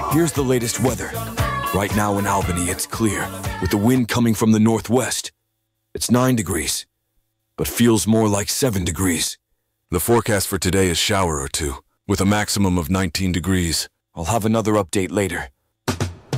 Here's the latest weather. Right now in Albany, it's clear, with the wind coming from the northwest. It's 9 degrees, but feels more like 7 degrees. The forecast for today is shower or two, with a maximum of 19 degrees. I'll have another update later.